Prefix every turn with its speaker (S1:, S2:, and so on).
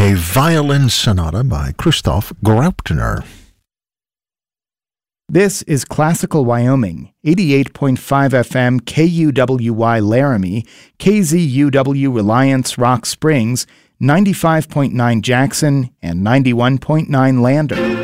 S1: a violin sonata by Christoph Graupner.
S2: This is Classical Wyoming, 88.5 FM KUWY Laramie, KZUW Reliance Rock Springs, 95.9 Jackson, and 91.9 Lander.